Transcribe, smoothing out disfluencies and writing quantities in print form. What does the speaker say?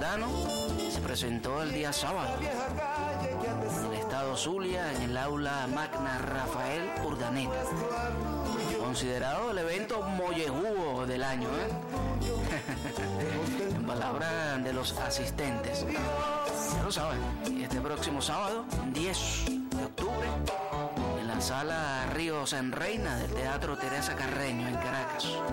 venezolano se presentó el día sábado en el estado Zulia, en el aula magna Rafael Urdaneta, considerado el evento mollejudo del año, en palabras de los asistentes. Ya lo saben, este próximo sábado, 10 de octubre, en la sala Ríos en Reina del Teatro Teresa Carreño en Caracas.